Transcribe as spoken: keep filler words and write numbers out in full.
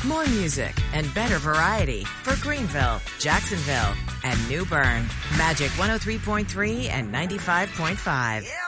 More music and better variety for Greenville, Jacksonville, and New Bern. Magic one oh three point three and ninety-five point five.